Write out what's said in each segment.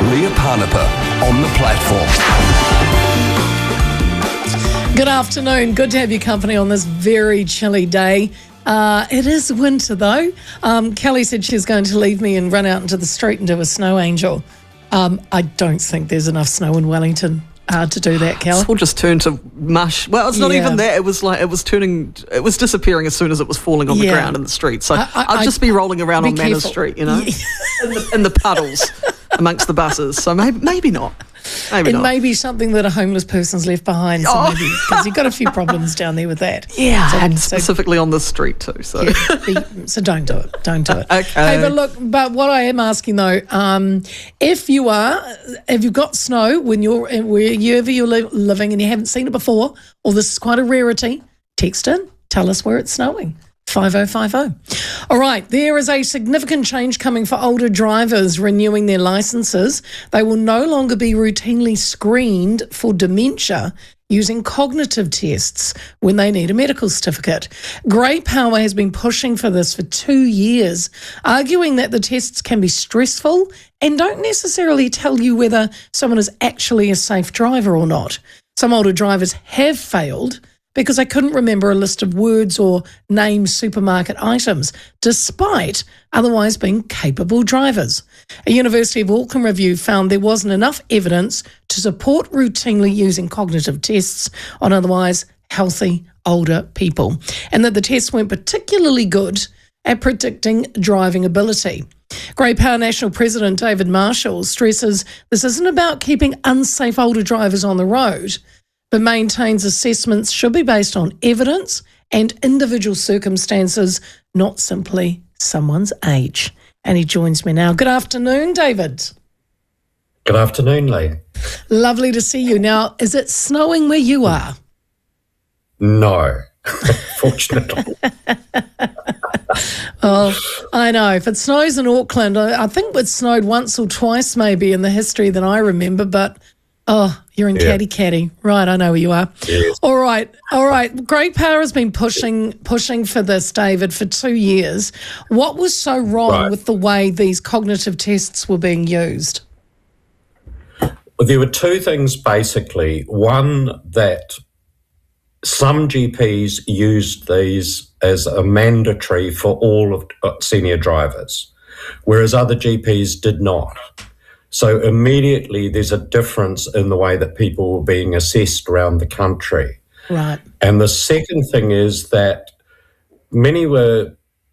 Leah Parnapa on the platform. Good afternoon. Good to have your company on this very chilly day. It is winter though. Kelly said she's going to leave me and run out into the street and do a snow angel. I don't think there's enough snow in Wellington to do that, Kel. It's all just turned to mush. Well, it's not even that. It was disappearing as soon as it was falling on the ground in the street. So I'd just be rolling around on Manor Street, in the puddles amongst the buses. So maybe not. Maybe something that a homeless person's left behind. So maybe, because you've got a few problems down there with that. Yeah, and specifically on the street too. So so don't do it. Don't do it. Okay. Hey, but what I am asking though, if you've got snow wherever you're living and you haven't seen it before, or this is quite a rarity, text in. Tell us where it's snowing. 5050. All right, there is a significant change coming for older drivers renewing their licences. They will no longer be routinely screened for dementia using cognitive tests when they need a medical certificate. Grey Power has been pushing for this for 2 years, arguing that the tests can be stressful and don't necessarily tell you whether someone is actually a safe driver or not. Some older drivers have failed because I couldn't remember a list of words or name supermarket items, despite otherwise being capable drivers. A University of Auckland review found there wasn't enough evidence to support routinely using cognitive tests on otherwise healthy older people, and that the tests weren't particularly good at predicting driving ability. Grey Power National President David Marshall stresses this isn't about keeping unsafe older drivers on the road, but maintains assessments should be based on evidence and individual circumstances, not simply someone's age. And he joins me now. Good afternoon, David. Good afternoon, Lee. Lovely to see you. Now, is it snowing where you are? No, fortunately. Oh, I know. If it snows in Auckland, I think it snowed once or twice maybe in the history that I remember, but you're in Caddy. Right, I know where you are. Yes. All right. Grey Power has been pushing for this, David, for 2 years. What was so wrong with the way these cognitive tests were being used? Well, there were two things, basically. One, that some GPs used these as a mandatory for all of senior drivers, whereas other GPs did not. So immediately there's a difference in the way that people were being assessed around the country. Right. And the second thing is that many were,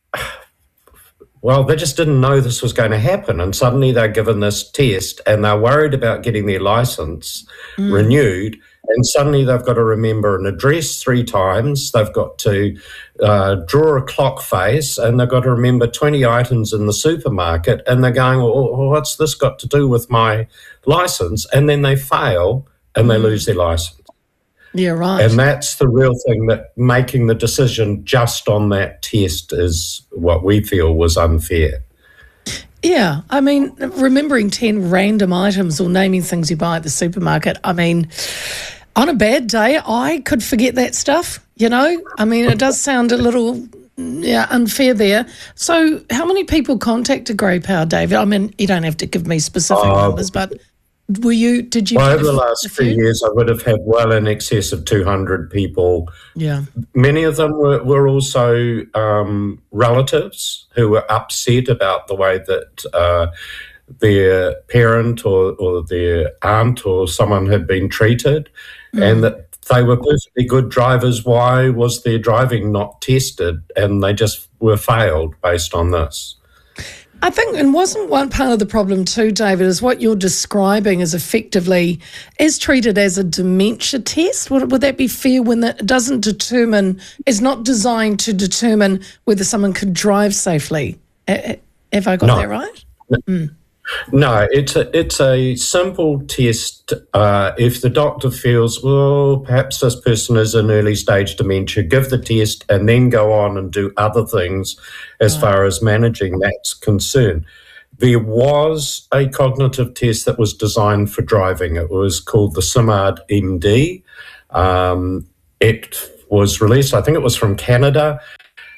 they just didn't know this was going to happen. And suddenly they're given this test and they're worried about getting their licence renewed. And suddenly they've got to remember an address 3 times. They've got to draw a clock face, and they've got to remember 20 items in the supermarket. And they're going, well, what's this got to do with my licence? And then they fail and they lose their licence. Yeah, right. And that's the real thing, that making the decision just on that test is what we feel was unfair. Yeah, I mean, remembering 10 random items or naming things you buy at the supermarket, I mean, on a bad day, I could forget that stuff, I mean, it does sound a little unfair there. So how many people contacted Grey Power, David? I mean, you don't have to give me specific numbers, but did you? Well, over the last few years, I would have had well in excess of 200 people. Yeah. Many of them were also relatives who were upset about the way that their parent or their aunt or someone had been treated, and that they were perfectly good drivers. Why was their driving not tested? And they just were failed based on this. I think, and wasn't one part of the problem too, David, is what you're describing is effectively is treated as a dementia test? Would that be fair, when that is not designed to determine whether someone could drive safely? Have I got that right? No, it's a simple test. If the doctor feels, well, perhaps this person is in early stage dementia, give the test and then go on and do other things as far as managing that's concerned. There was a cognitive test that was designed for driving. It was called the SIMARD MD. It was released, I think it was from Canada.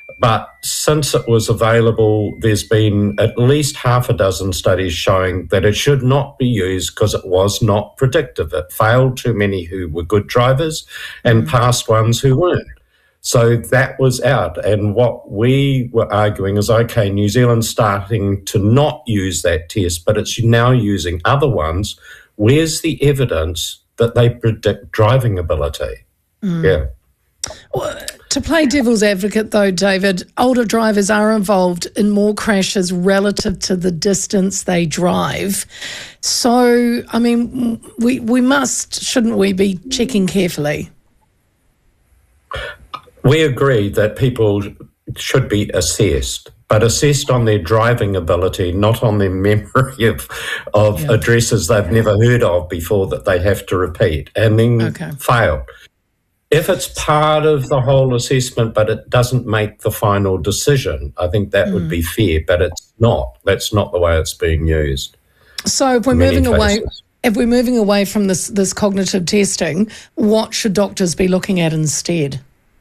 But since it was available, there's been at least half a dozen studies showing that it should not be used because it was not predictive. It failed too many who were good drivers and passed ones who weren't. So that was out. And what we were arguing is, okay, New Zealand's starting to not use that test, but it's now using other ones. Where's the evidence that they predict driving ability? Yeah. Well, to play devil's advocate, though, David, older drivers are involved in more crashes relative to the distance they drive. So, I mean, we must, shouldn't we, be checking carefully? We agree that people should be assessed, but assessed on their driving ability, not on their memory of addresses they've never heard of before that they have to repeat and then fail. If it's part of the whole assessment, but it doesn't make the final decision, I think that would be fair, but it's not. That's not the way it's being used. So if we're moving away from this cognitive testing, what should doctors be looking at instead?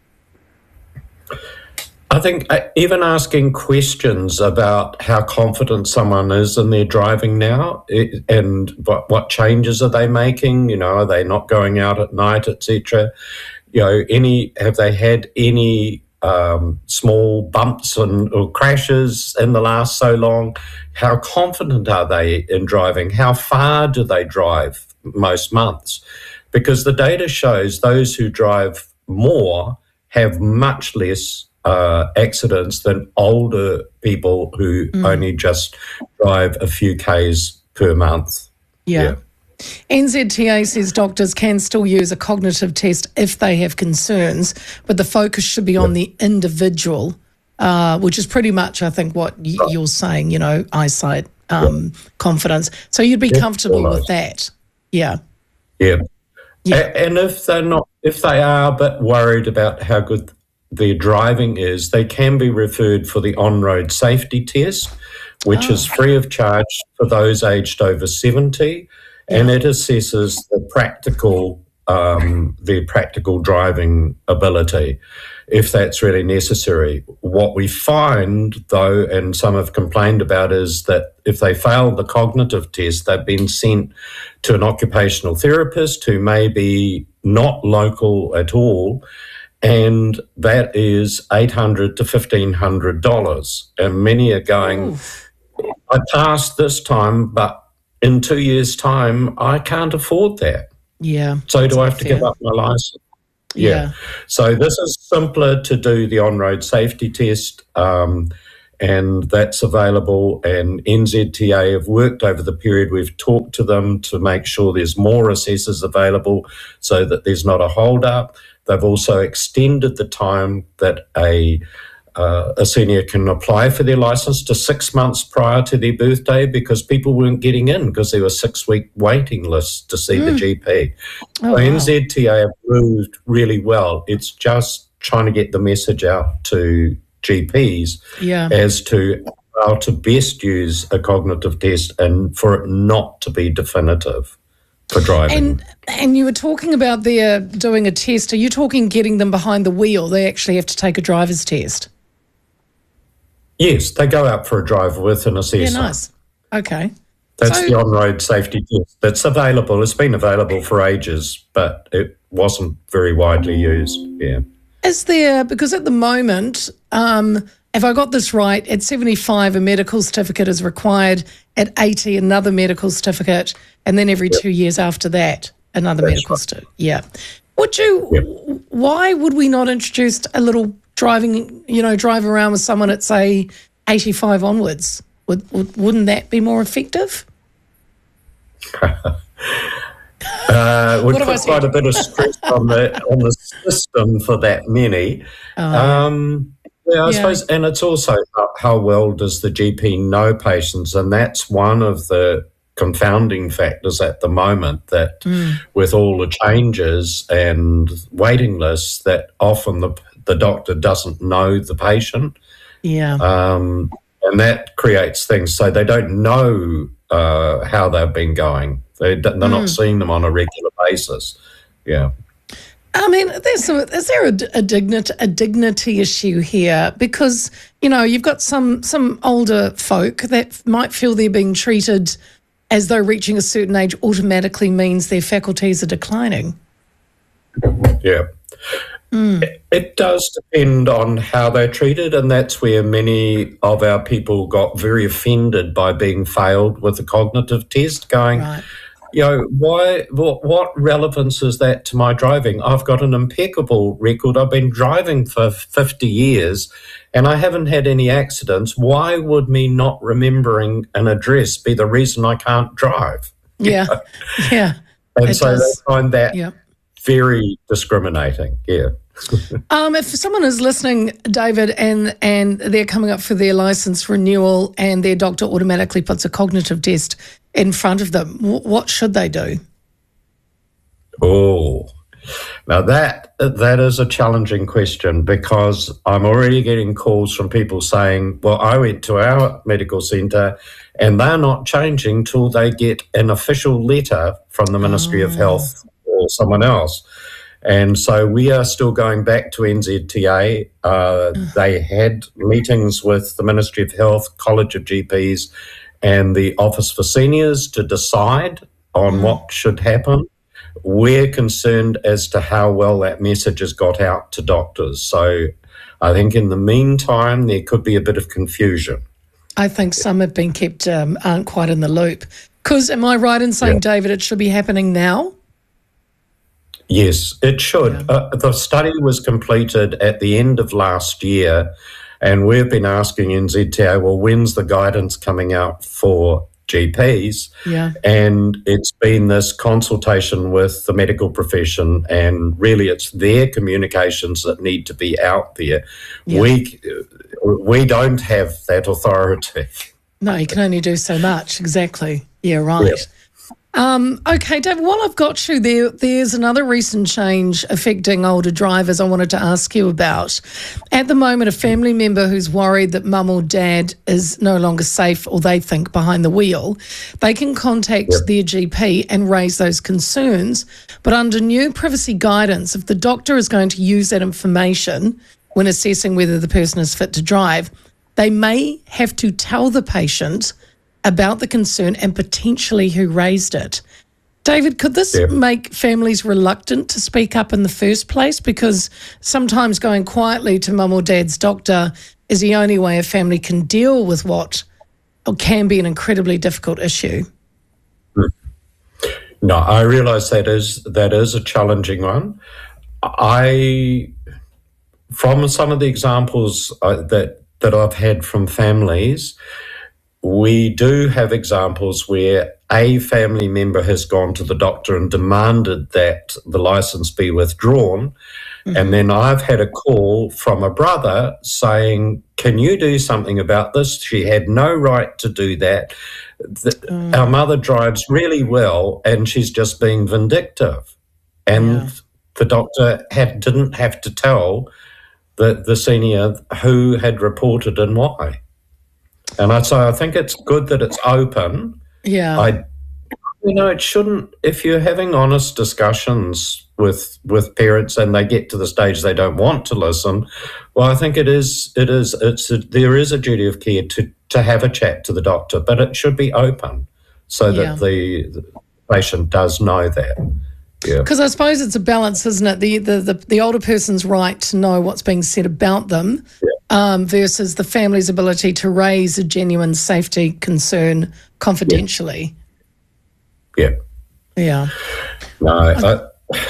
I think even asking questions about how confident someone is in their driving now and what changes are they making, you know, are they not going out at night, etc. You know, have they had any small bumps or crashes in the last so long? How confident are they in driving? How far do they drive most months? Because the data shows those who drive more have much less accidents than older people who only just drive a few Ks per month. Yeah. NZTA says doctors can still use a cognitive test if they have concerns, but the focus should be on the individual, which is pretty much, I think, what you're saying, you know, eyesight, confidence. So you'd be comfortable with that. Yeah. Yeah. And if they are a bit worried about how good their driving is, they can be referred for the on-road safety test, which is free of charge for those aged over 70. And it assesses their practical driving ability, if that's really necessary. What we find, though, and some have complained about, is that if they fail the cognitive test, they've been sent to an occupational therapist who may be not local at all, and that is $800 to $1,500. And many are going, I passed this time, but in 2 years' time, I can't afford that. Yeah. So do I have to give up my license? Yeah. So this is simpler to do the on-road safety test, and that's available. And NZTA have worked over the period. We've talked to them to make sure there's more assessors available so that there's not a hold-up. They've also extended the time that a senior can apply for their licence to 6 months prior to their birthday, because people weren't getting in because there were 6-week waiting lists to see the GP. So NZTA have moved really well. It's just trying to get the message out to GPs as to how to best use a cognitive test and for it not to be definitive for driving. And you were talking about doing a test. Are you talking getting them behind the wheel? They actually have to take a driver's test? Yes, they go out for a drive with an assessor. Yeah, nice. Okay. That's the on-road safety test that's available. It's been available for ages, but it wasn't very widely used. Yeah. Is there, because at the moment, if I got this right, at 75 a medical certificate is required, at 80 another medical certificate, and then every 2 years after that another medical certificate. Yeah. Why would we not introduce a little drive around with someone at, say, 85 onwards? Wouldn't that be more effective? We put quite a bit of stress on the system for that many. I suppose, and it's also how well does the GP know patients, and that's one of the confounding factors at the moment, that with all the changes and waiting lists, that often the doctor doesn't know the patient. Yeah. And that creates things. So they don't know how they've been going. They're not seeing them on a regular basis. Yeah. I mean, is there a dignity issue here? Because, you've got some older folk that might feel they're being treated as though reaching a certain age automatically means their faculties are declining. Yeah. It does depend on how they're treated, and that's where many of our people got very offended by being failed with the cognitive test, going, right. What relevance is that to my driving? I've got an impeccable record. I've been driving for 50 years and I haven't had any accidents. Why would me not remembering an address be the reason I can't drive? Yeah, yeah. And so they find that very discriminating, yeah. If someone is listening, David, and they're coming up for their licence renewal and their doctor automatically puts a cognitive test in front of them, what should they do? Oh, now that is a challenging question, because I'm already getting calls from people saying, well, I went to our medical centre and they're not changing till they get an official letter from the Ministry of Health or someone else. And so we are still going back to NZTA. They had meetings with the Ministry of Health, College of GPs, and the Office for Seniors to decide on what should happen. We're concerned as to how well that message has got out to doctors. So I think in the meantime, there could be a bit of confusion. I think some have been kept, aren't quite in the loop. Because am I right in saying, David, it should be happening now? Yes, it should. The study was completed at the end of last year, and we've been asking NZTA, well, when's the guidance coming out for GPs? Yeah. And it's been this consultation with the medical profession, and really it's their communications that need to be out there. Yeah. We don't have that authority. No, you can only do so much. Exactly. Yeah, right. Yeah. Okay, David, while I've got you there, there's another recent change affecting older drivers I wanted to ask you about. At the moment, a family member who's worried that mum or dad is no longer safe, or they think, behind the wheel, they can contact their GP and raise those concerns. But under new privacy guidance, if the doctor is going to use that information when assessing whether the person is fit to drive, they may have to tell the patient about the concern and potentially who raised it. David, could this make families reluctant to speak up in the first place? Because sometimes going quietly to mum or dad's doctor is the only way a family can deal with what can be an incredibly difficult issue. No, I realise that is a challenging one. From some of the examples that I've had from families, we do have examples where a family member has gone to the doctor and demanded that the licence be withdrawn. Mm-hmm. And then I've had a call from a brother saying, can you do something about this? She had no right to do that. Our mother drives really well and she's just being vindictive. And the doctor didn't have to tell the senior who had reported and why. And I think it's good that it's open. Yeah. It shouldn't, if you're having honest discussions with parents and they get to the stage they don't want to listen, well, I think there is a duty of care to have a chat to the doctor, but it should be open so that the patient does know that. Yeah. Because I suppose it's a balance, isn't it? The older person's right to know what's being said about them versus the family's ability to raise a genuine safety concern confidentially. Yeah. Yeah. No,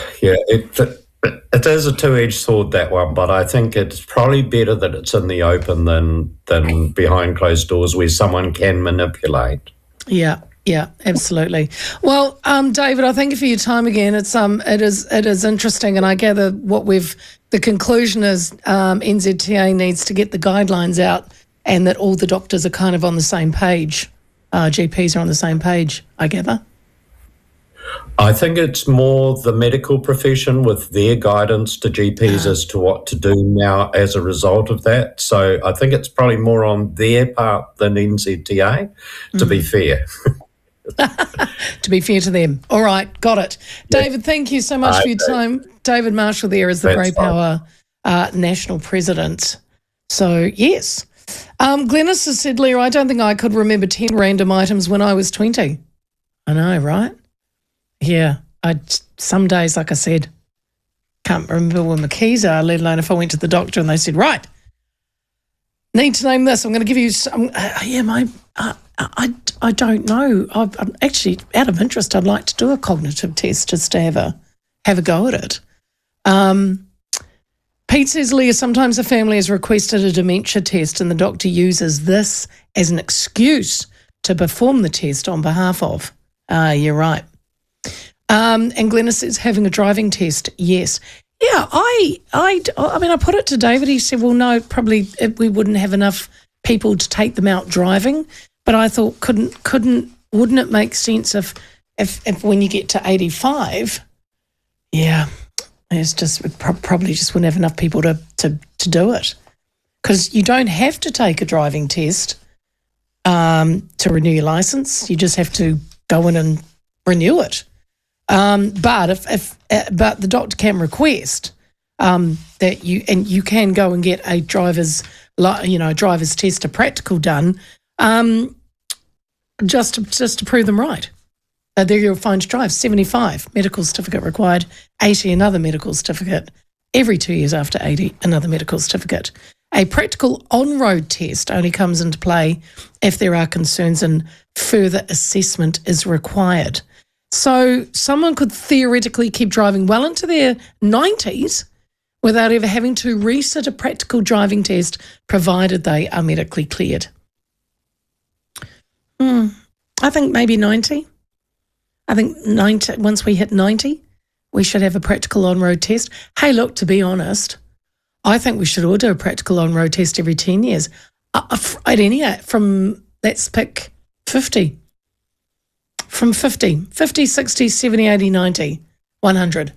it is a two-edged sword, that one, but I think it's probably better that it's in the open than behind closed doors where someone can manipulate. Yeah. Yeah, absolutely. Well, David, I thank you for your time again. It is interesting, and I gather the conclusion is NZTA needs to get the guidelines out, and that all the doctors are kind of on the same page. GPs are on the same page, I gather. I think it's more the medical profession with their guidance to GPs as to what to do now as a result of that. So I think it's probably more on their part than NZTA, to be fair. To be fair to them. All right, got it. David, thank you so much for your time. David Marshall there is the Grey Power National President. So, yes. Glennis has said, Leah, I don't think I could remember 10 random items when I was 20. I know, right? Yeah. Some days, like I said, can't remember where my keys are, let alone if I went to the doctor and they said, right, need to name this. I'm going to give you some. I don't know. I'm actually, out of interest, I'd like to do a cognitive test just to have a go at it. Pete says, Leah, sometimes a family has requested a dementia test and the doctor uses this as an excuse to perform the test on behalf of. You're right. And Glennis says, having a driving test, yes. Yeah, I mean, I put it to David. He said, well, no, probably we wouldn't have enough people to take them out driving. But I thought, wouldn't it make sense if when you get to 85, yeah, it's just probably just wouldn't have enough people to do it, because you don't have to take a driving test to renew your license. You just have to go in and renew it. But but the doctor can request that you can go and get a driver's test, a practical done, just to prove them right. There you're fine to drive. 75 medical certificate required, 80 another medical certificate. Every 2 years after 80, another medical certificate. A practical on-road test only comes into play if there are concerns and further assessment is required. So someone could theoretically keep driving well into their 90s without ever having to resit a practical driving test, provided they are medically cleared. I think maybe 90. I think 90. Once we hit 90, we should have a practical on-road test. Hey, look, to be honest, I think we should all do a practical on-road test every 10 years. At any let's pick 50. From 50, 60, 70, 80, 90, 100.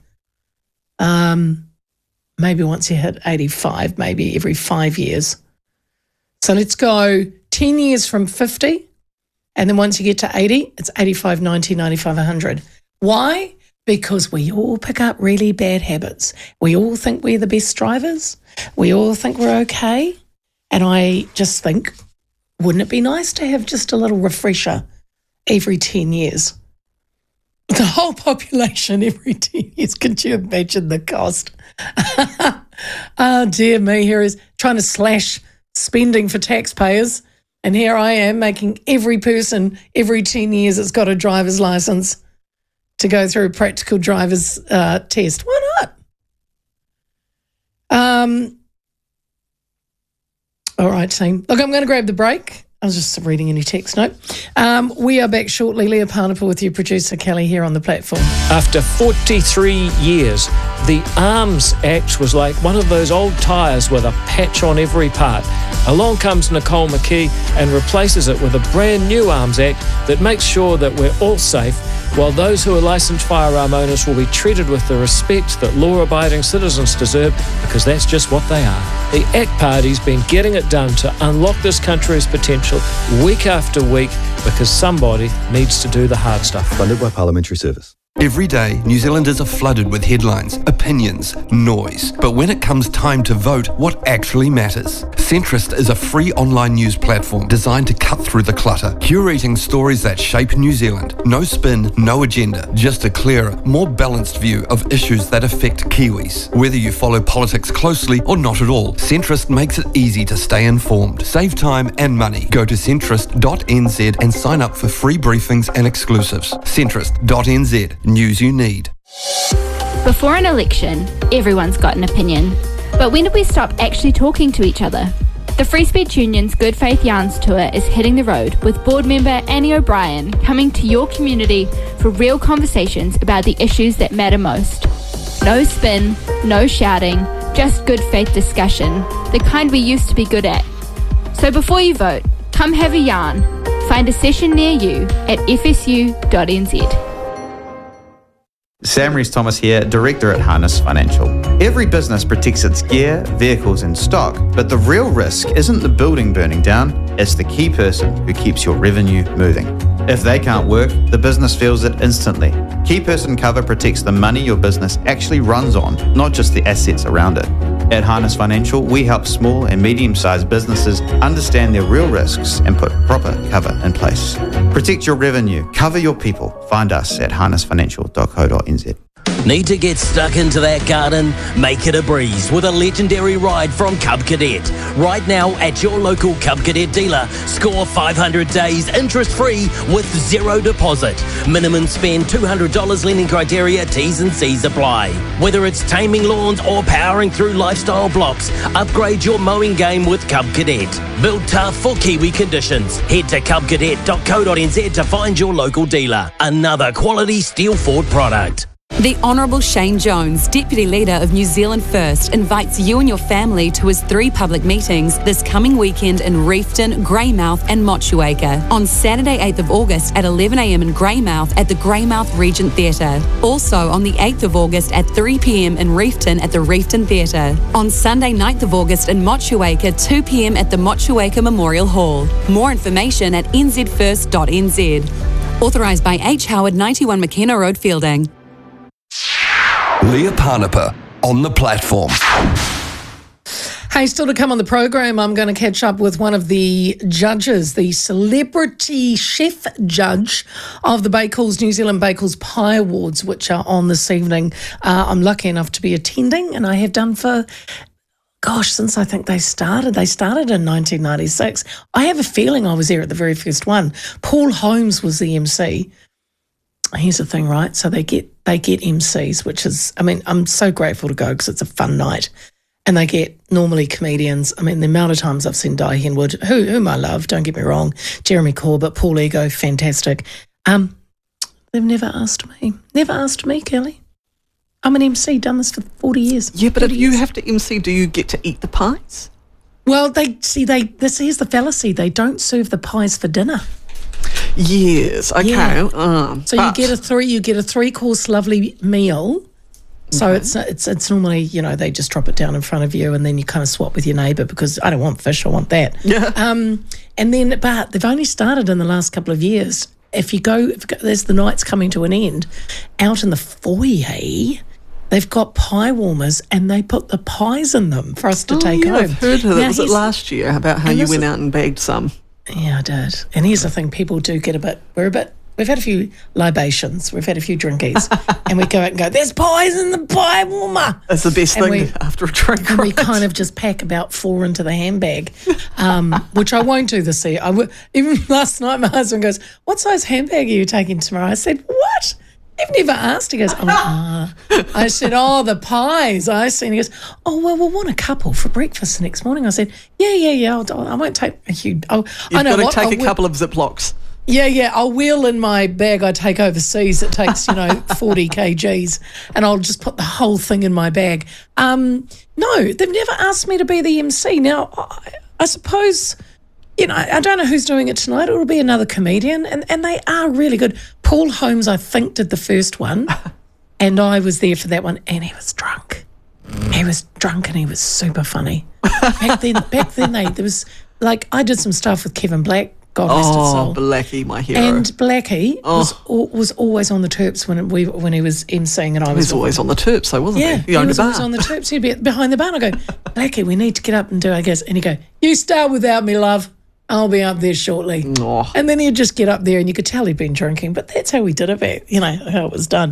Maybe once you hit 85, maybe every 5 years. So let's go 10 years from 50, and then once you get to 80, it's 85, 90, 95, 100. Why? Because we all pick up really bad habits. We all think we're the best drivers. We all think we're okay. And I just think, wouldn't it be nice to have just a little refresher every 10 years? The whole population every 10 years. Could you imagine the cost? Oh, dear me. Here is trying to slash spending for taxpayers. And here I am making every person every 10 years that's got a driver's license to go through a practical driver's test. Why not? All right, team. Look, I'm going to grab the break. I was just reading any text note. We are back shortly. Leah Parnapa with your producer, Kelly, here on the platform. After 43 years, the Arms Act was like one of those old tyres with a patch on every part. Along comes Nicole McKee and replaces it with a brand new Arms Act that makes sure that we're all safe, while those who are licensed firearm owners will be treated with the respect that law-abiding citizens deserve, because that's just what they are. The ACT Party's been getting it done to unlock this country's potential week after week, because somebody needs to do the hard stuff. Funded by Parliamentary Service. Every day, New Zealanders are flooded with headlines, opinions, noise. But when it comes time to vote, what actually matters? Centrist is a free online news platform designed to cut through the clutter, curating stories that shape New Zealand. No spin, no agenda, just a clearer, more balanced view of issues that affect Kiwis. Whether you follow politics closely or not at all, Centrist makes it easy to stay informed. Save time and money. Go to centrist.nz and sign up for free briefings and exclusives. Centrist.nz. News you need. Before an election, everyone's got an opinion. But when did we stop actually talking to each other? The Free Speech Union's Good Faith Yarns Tour is hitting the road, with board member Annie O'Brien coming to your community for real conversations about the issues that matter most. No spin, no shouting, just good faith discussion, the kind we used to be good at. So before you vote, come have a yarn. Find a session near you at fsu.nz. Sam Rees-Thomas here, Director at Harness Financial. Every business protects its gear, vehicles and stock, but the real risk isn't the building burning down, it's the key person who keeps your revenue moving. If they can't work, the business feels it instantly. Key person cover protects the money your business actually runs on, not just the assets around it. At Harness Financial, we help small and medium-sized businesses understand their real risks and put proper cover in place. Protect your revenue, cover your people. Find us at harnessfinancial.co.nz. Need to get stuck into that garden? Make it a breeze with a legendary ride from Cub Cadet. Right now at your local Cub Cadet dealer, score 500 days interest-free with zero deposit. Minimum spend $200 lending criteria, T's and C's apply. Whether it's taming lawns or powering through lifestyle blocks, upgrade your mowing game with Cub Cadet. Built tough for Kiwi conditions. Head to cubcadet.co.nz to find your local dealer. Another quality Steel Ford product. The Honourable Shane Jones, Deputy Leader of New Zealand First, invites you and your family to his 3 public meetings this coming weekend in Reefton, Greymouth and Motueka. On Saturday 8th of August at 11am in Greymouth at the Greymouth Regent Theatre. Also on the 8th of August at 3pm in Reefton at the Reefton Theatre. On Sunday 9th of August in Motueka, 2pm at the Motueka Memorial Hall. More information at nzfirst.nz. Authorised by H. Howard, 91 McKenna Road, Fielding. Leah Parnapa on the platform. Hey, still to come on the program, I'm going to catch up with one of the judges, the celebrity chef judge of the Bakewells New Zealand Bakewells Pie Awards, which are on this evening. I'm lucky enough to be attending, and I have done for, since I think they started. They started in 1996. I have a feeling I was there at the very first one. Paul Holmes was the MC. Here's the thing, right? So they get MCs, which is, I'm so grateful to go because it's a fun night. And they get normally comedians. The amount of times I've seen Di Henwood, whom I love, don't get me wrong, Jeremy Corbett, Paul Ego, fantastic. They've never asked me, Kelly. I'm an MC, done this for 40 years. Yeah, but if you have to MC, do you get to eat the pies? Well, here's the fallacy. They don't serve the pies for dinner. Yes, okay. Yeah. So you get a 3-course lovely meal. So it's normally, they just drop it down in front of you and then you kind of swap with your neighbour because I don't want fish, I want that. Yeah. But they've only started in the last couple of years. If you go, there's the night's coming to an end, out in the foyer, they've got pie warmers and they put the pies in them for us to take home. I've heard of it. Was it last year about how you went out and bagged some? Yeah, I did. And here's the thing, people do get we've had a few libations, we've had a few drinkies, and we go out and go, there's pies in the pie warmer. That's the best thing after a drink, and we kind of just pack about 4 into the handbag, which I won't do this year. Even last night, my husband goes, what size handbag are you taking tomorrow? I said, what? I've never asked. He goes, I said, the pies. I see. And he goes, we'll want a couple for breakfast the next morning. I said, yeah. I won't take a huge. You've got to take a couple of Ziplocs. Yeah. I'll wheel in my bag I take overseas. It takes, 40 kgs, and I'll just put the whole thing in my bag. No, they've never asked me to be the MC. Now, I suppose, I don't know who's doing it tonight. It'll be another comedian, and they are really good. Paul Holmes, I think, did the first one, and I was there for that one, and he was drunk. He was drunk, and he was super funny. Back then, there was, I did some stuff with Kevin Black, God rest his soul. Blackie, my hero. And Blackie was always on the Terps when he was emceeing, and I was always on the Terps, though, wasn't he? He was always on the Terps. He'd be behind the bar, and I go, Blackie, we need to get up and do our guess. And he'd go, you start without me, love. I'll be up there shortly. Oh. And then he'd just get up there and you could tell he'd been drinking, but that's how we did it, how it was done.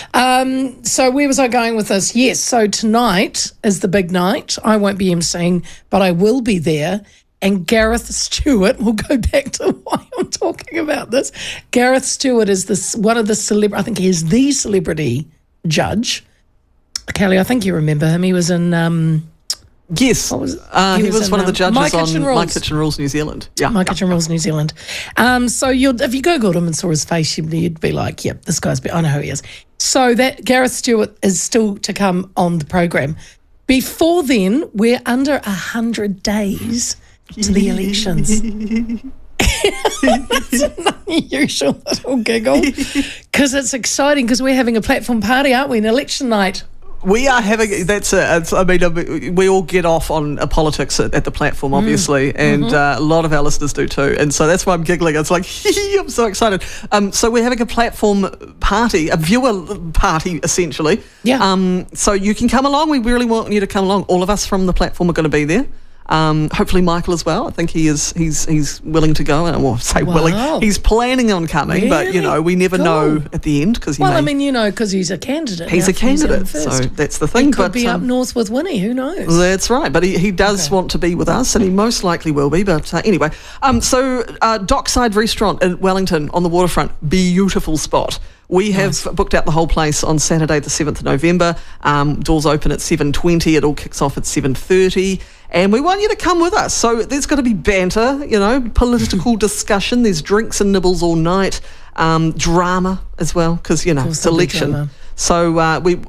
So where was I going with this? Yes, so tonight is the big night. I won't be emceeing, but I will be there. And Gareth Stewart, we'll go back to why I'm talking about this. Gareth Stewart is one of the I think he is the celebrity judge. Kelly, I think you remember him. He was in... Yes, he was one of the judges on My Kitchen Rules New Zealand. Yeah, My Kitchen Rules New Zealand. So if you Googled him and saw his face, you'd be like, yep, this guy's... I know who he is. So that Gareth Stewart is still to come on the program. Before then, we're under 100 days to the elections. It's an unusual little giggle because it's exciting because we're having a platform party, aren't we, an election night? We are having, that's it. I mean, we all get off on politics at the platform, obviously, and a lot of our listeners do too. And so that's why I'm giggling. It's like, I'm so excited. So we're having a platform party, a viewer party, essentially. Yeah. So you can come along. We really want you to come along. All of us from the platform are going to be there. Hopefully Michael as well. I think he's willing to go. And I say willing. He's planning on coming, but we never know at the end because because he's a candidate. He's a candidate, so that's the thing. He could be up north with Winnie. Who knows? That's right. But he does want to be with us, and he most likely will be. But anyway, so Dockside Restaurant in Wellington on the waterfront, beautiful spot. We have booked out the whole place on Saturday, the 7th of November. Doors open at 7:20. It all kicks off at 7:30. And we want you to come with us. So there's going to be banter, political discussion. There's drinks and nibbles all night. Drama as well, because, it's election. Drama. So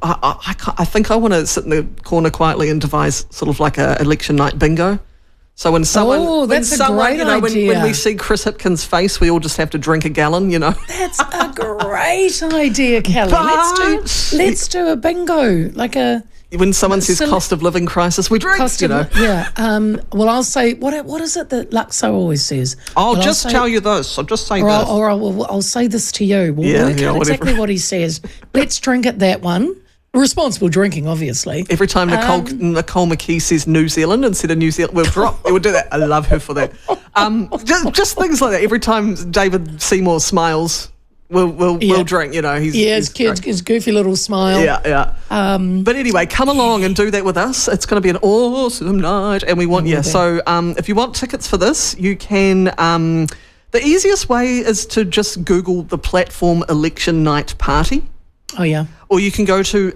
I think I want to sit in the corner quietly and devise sort of like a election night bingo. So when someone, that's a great idea. When we see Chris Hipkins' face, we all just have to drink a gallon, That's a great idea, Kelly. Let's do a bingo, like a. When someone says cost of living crisis, we drink, Yeah. Well, I'll say, what is it that Luxo always says? I'll tell you this. I'll just say this. I'll say this to you. We'll work out exactly what he says. Let's drink at that one. Responsible drinking, obviously. Every time Nicole McKee says New Zealand instead of New Zealand, we'll do that. I love her for that. Just things like that. Every time David Seymour smiles, we'll drink. His goofy little smile. Yeah. But anyway, come along and do that with us. It's going to be an awesome night, and we want you. So if you want tickets for this, you can. The easiest way is to just Google the platform election night party. Oh, yeah. Or you can go to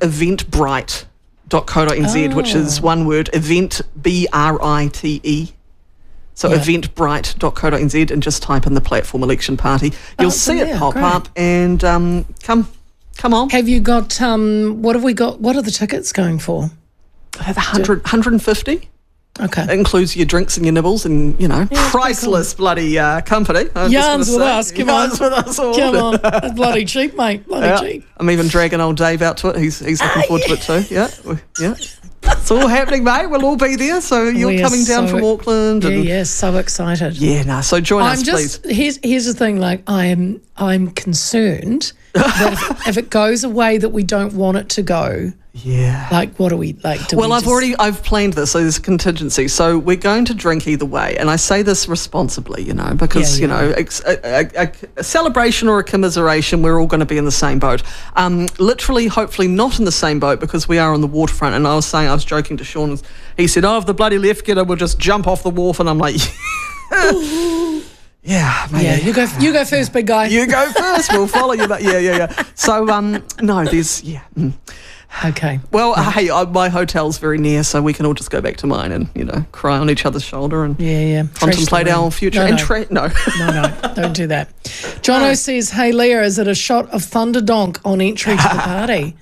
eventbrite.co.nz, which is one word, event, B-R-I-T-E. So eventbrite.co.nz, and just type in the platform election party. You'll see it pop up, and come on. Have you got, what have we got? What are the tickets going for? I have 150. Okay. It includes your drinks and your nibbles and, priceless bloody company. Yarns with us. Come on. That's bloody cheap, mate. Cheap. I'm even dragging old Dave out to it. He's looking forward to it too. Yeah. It's all happening, mate. We'll all be there. So you're coming down from Auckland. So excited. So join us, please. Here's the thing, I'm concerned that if it goes a way that we don't want it to go, what do we like? I've planned this. So there's a contingency. So we're going to drink either way, and I say this responsibly, because a celebration or a commiseration, we're all going to be in the same boat. Literally, hopefully, not in the same boat because we are on the waterfront. And I was joking to Sean. He said, "Oh, if the bloody left get it, we'll just jump off the wharf." And I'm like, yeah, mate. Yeah, you go first, big guy. You go first. We'll follow you. But yeah. So no, there's Okay. Well, hey, my hotel's very near, so we can all just go back to mine and cry on each other's shoulder and contemplate our future. No, don't do that. Jono says, "Hey Leah, is it a shot of Thunderdonk on entry to the party?"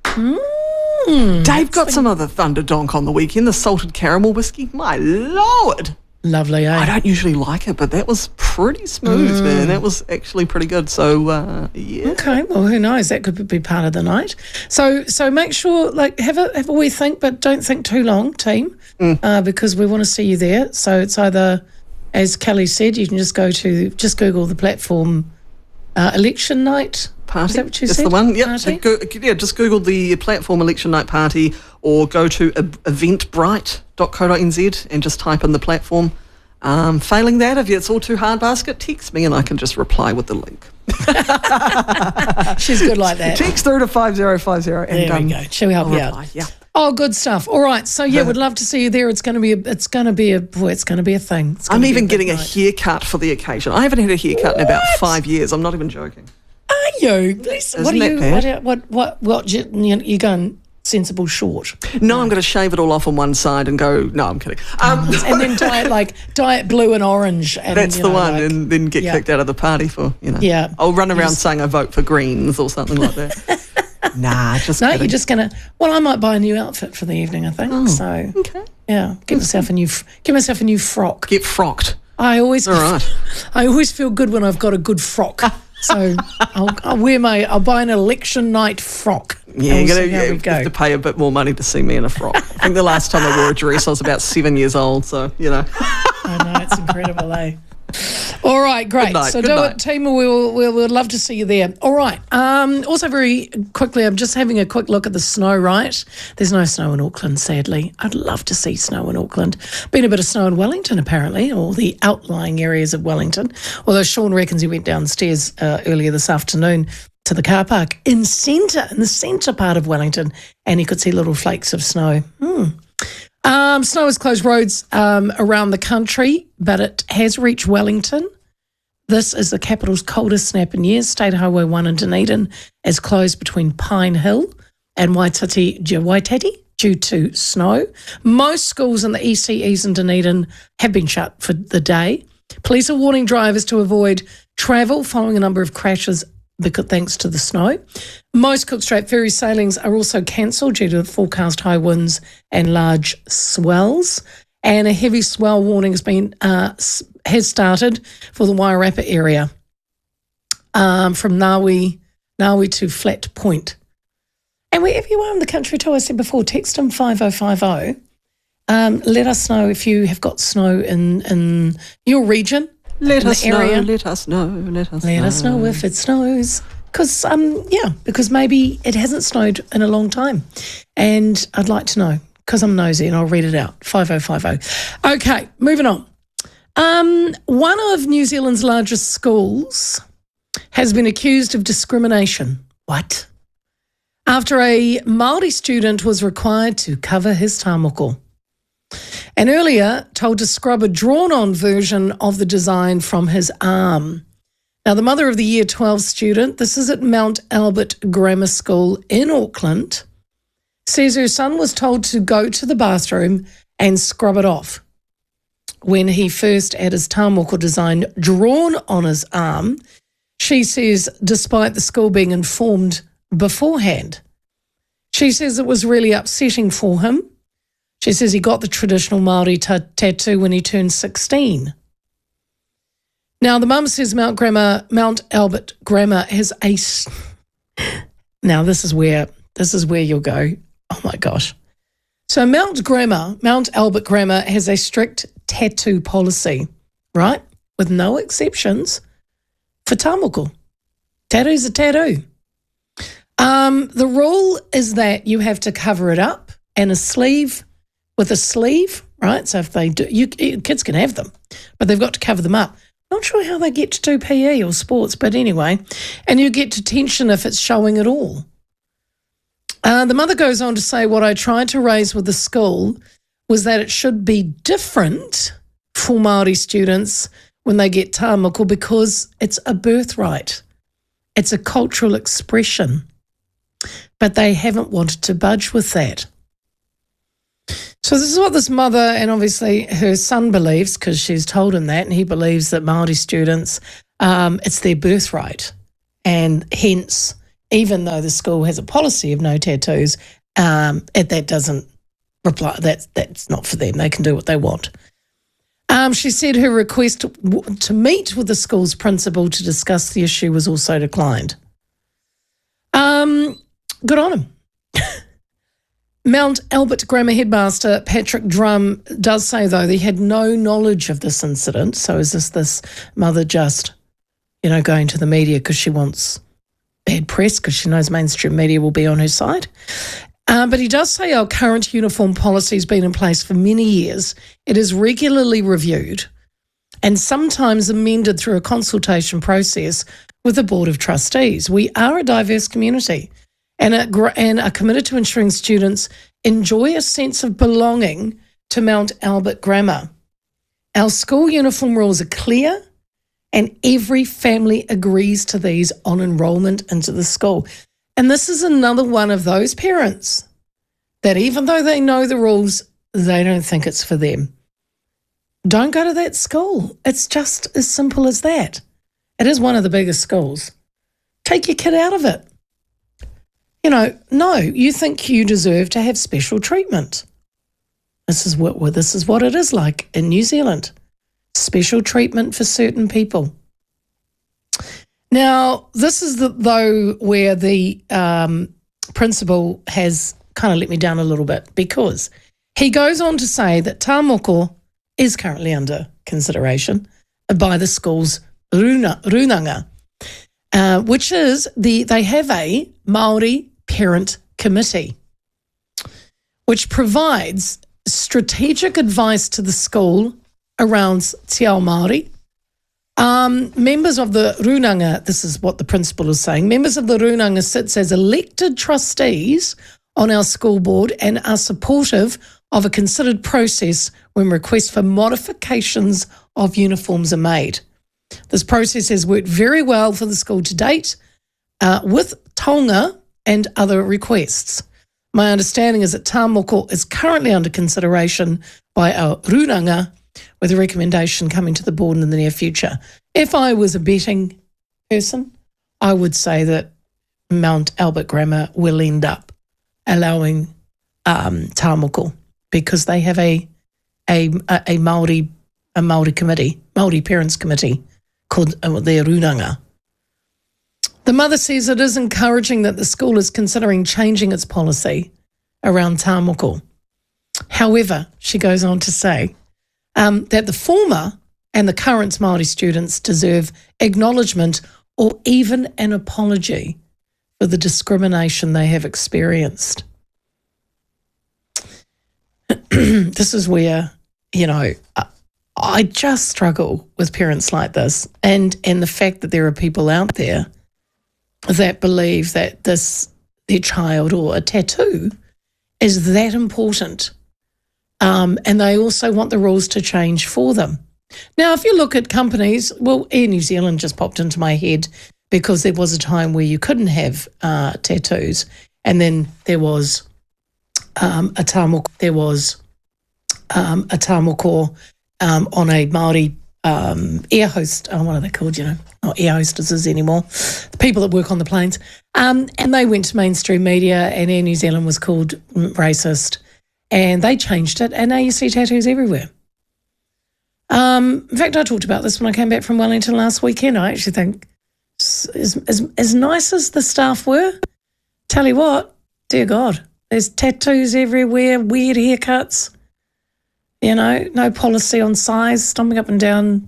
Dave got some other Thunderdonk on the weekend. The salted caramel whiskey. My lord. Lovely, eh? I don't usually like it, but that was pretty smooth, man. That was actually pretty good. So, Okay, well, who knows? That could be part of the night. So make sure, have a wee think, but don't think too long, team, because we want to see you there. So it's either, as Kelly said, you can just Google the platform election night party. Is that what you said? That's the one. Yeah. Just Google the platform election night party, or go to eventbrite.co.nz and just type in the platform. Failing that, if it's all too hard basket, text me and I can just reply with the link. She's good like that. Text through to 5050 and there we go. She'll help you out. Yeah. Oh, good stuff. All right, so we'd love to see you there. It's going to be a thing. I'm even getting a haircut for the occasion. I haven't had a haircut in about 5 years. I'm not even joking. Are you? What are you? What you going sensible short? No, I'm going to shave it all off on one side and go. No, I'm kidding. And then dye it blue and orange. And, that's the one, and then get kicked out of the party for Yeah, I'll run around saying I vote for Greens or something like that. Nah, kidding. You're just gonna. Well, I might buy a new outfit for the evening. I think so. Okay. Yeah, get myself a new frock. Get frocked. I always feel good when I've got a good frock. So I'll buy an election night frock. Yeah, you have to pay a bit more money to see me in a frock. I think the last time I wore a dress, I was about 7 years old, so, I know, it's incredible, eh? All right, great. Good so night. Team, we'd love to see you there. All right. Also, very quickly, I'm just having a quick look at the snow, right? There's no snow in Auckland, sadly. I'd love to see snow in Auckland. Been a bit of snow in Wellington, apparently, or the outlying areas of Wellington. Although Sean reckons he went downstairs earlier this afternoon to the car park in the centre part of Wellington, and he could see little flakes of snow. Snow has closed roads around the country, but it has reached Wellington. This is the capital's coldest snap in years. State Highway 1 in Dunedin is closed between Pine Hill and Waitati due to snow. Most schools in the ECEs in Dunedin have been shut for the day. Police are warning drivers to avoid travel following a number of crashes thanks to the snow. Most Cook Strait ferry sailings are also cancelled due to the forecast high winds and large swells. And a heavy swell warning has started for the Wairarapa area from Ngawi to Flat Point. And wherever you are in the country too, I said before, text them 5050. Let us know if you have got snow in your region. Let us know if it snows. Because maybe it hasn't snowed in a long time. And I'd like to know, because I'm nosy and I'll read it out. 5050. Okay, moving on. One of New Zealand's largest schools has been accused of discrimination. What? After a Māori student was required to cover his tāmoko. And earlier told to scrub a drawn-on version of the design from his arm. Now, the mother of the Year 12 student, this is at Mount Albert Grammar School in Auckland, says her son was told to go to the bathroom and scrub it off when he first had his tāmoko design drawn on his arm. She says, despite the school being informed beforehand. She says it was really upsetting for him. She says he got the traditional Māori tattoo when he turned 16. Now, the mum says Mount Albert Grammar has a... Now, this is where you'll go, oh my gosh. So Mount Albert Grammar has a strict tattoo policy, right? With no exceptions for tāmoko. Tattoo's a tattoo. The rule is that you have to cover it up and with a sleeve, right? So if they do, kids can have them, but they've got to cover them up. Not sure how they get to do PE or sports, but anyway, and you get detention if it's showing at all. The mother goes on to say, what I tried to raise with the school was that it should be different for Māori students when they get tāmoko because it's a birthright. It's a cultural expression. But they haven't wanted to budge with that. So this is what this mother and obviously her son believes, because she's told him that, and he believes that Māori students, it's their birthright. And hence, even though the school has a policy of no tattoos, that doesn't reply. That's not for them. They can do what they want. She said her request to meet with the school's principal to discuss the issue was also declined. Good on him. Mount Albert Grammar headmaster Patrick Drum does say, though, that he had no knowledge of this incident. So is this mother just, going to the media because she wants bad press because she knows mainstream media will be on her side? But he does say our current uniform policy has been in place for many years. It is regularly reviewed and sometimes amended through a consultation process with the Board of Trustees. We are a diverse community and are committed to ensuring students enjoy a sense of belonging to Mount Albert Grammar. Our school uniform rules are clear and every family agrees to these on enrolment into the school. And this is another one of those parents that even though they know the rules, they don't think it's for them. Don't go to that school. It's just as simple as that. It is one of the biggest schools. Take your kid out of it. No, you think you deserve to have special treatment. This is what it is like in New Zealand. Special treatment for certain people. Now, this is where the principal has kind of let me down a little bit, because he goes on to say that tā moko is currently under consideration by the school's runanga, which is they have a Māori parent committee, which provides strategic advice to the school around te ao Māori. Members of the runanga, this is what the principal is saying, members of the runanga sits as elected trustees on our school board and are supportive of a considered process when requests for modifications of uniforms are made. This process has worked very well for the school to date with taonga and other requests. My understanding is that tā moko is currently under consideration by our runanga, with a recommendation coming to the board in the near future. If I was a betting person, I would say that Mount Albert Grammar will end up allowing tā moko, because they have a Māori committee, Māori Parents Committee, called their runanga. The mother says it is encouraging that the school is considering changing its policy around tā moko. However, she goes on to say that the former and the current Māori students deserve acknowledgement or even an apology for the discrimination they have experienced. This is where, I just struggle with parents like this, and the fact that there are people out there that believe that their child or a tattoo is that important. And they also want the rules to change for them. Now, if you look at companies, well, Air New Zealand just popped into my head, because there was a time where you couldn't have tattoos, and then there was a tā moko. There was a tā moko on a Māori air host. What are they called? Not air hostesses anymore. The people that work on the planes. And they went to mainstream media, and Air New Zealand was called racist. And they changed it, and now you see tattoos everywhere. In fact, I talked about this when I came back from Wellington last weekend. I actually think, as nice as the staff were, tell you what, dear God, there's tattoos everywhere, weird haircuts, no policy on size, stomping up and down.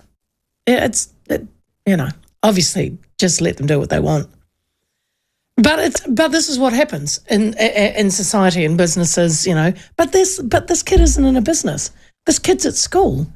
Obviously just let them do what they want. But this is what happens in society and businesses, But this kid isn't in a business. This kid's at school.